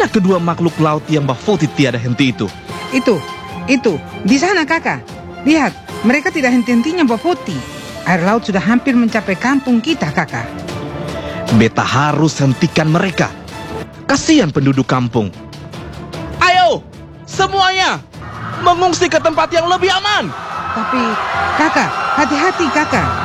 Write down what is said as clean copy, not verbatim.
Mana kedua makhluk laut yang Mbak Foti tiada henti itu? Itu, di sana kakak. Lihat, mereka tidak henti-hentinya Mbak Foti. Air laut sudah hampir mencapai kampung kita kakak. Beta harus hentikan mereka. Kasihan penduduk kampung. Ayo, semuanya mengungsi ke tempat yang lebih aman. Tapi kakak, hati-hati kakak.